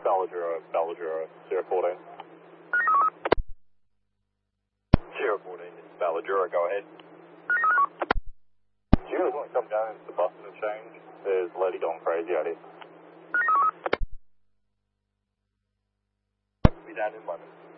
Balladura, 014. 014, it's Balladura, go ahead. Do you guys want to come down into the bus and change? There's a lady going crazy out here. Be down in London.